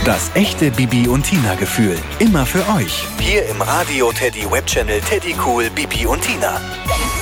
Das echte Bibi und Tina Gefühl. Immer für euch. Hier im Radio Teddy Webchannel Teddy Cool Bibi und Tina.